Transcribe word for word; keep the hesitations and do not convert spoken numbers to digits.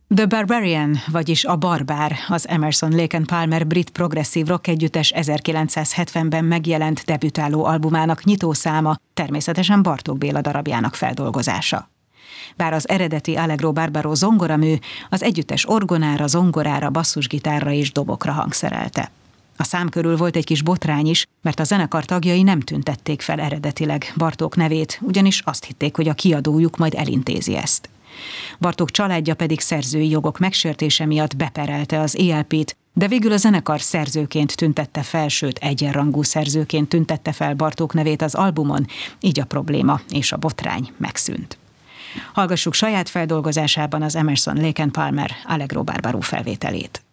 The Barbarian, vagyis a Barbár, az Emerson, Lake and Palmer brit progresszív rock együttes ezerkilencszázhetvenben megjelent debütáló albumának nyitószáma, természetesen Bartók Béla darabjának feldolgozása. Bár az eredeti Allegro Barbaro zongoramű, az együttes orgonára, zongorára, basszusgitárra és dobokra hangszerelte. A szám körül volt egy kis botrány is, mert a zenekar tagjai nem tüntették fel eredetileg Bartók nevét, ugyanis azt hitték, hogy a kiadójuk majd elintézi ezt. Bartók családja pedig szerzői jogok megsértése miatt beperelte az é el pét, de végül a zenekar szerzőként tüntette fel, sőt egyenrangú szerzőként tüntette fel Bartók nevét az albumon, így a probléma és a botrány megszűnt. Hallgassuk saját feldolgozásában az Emerson, Lake and Palmer Allegro Barbaro felvételét.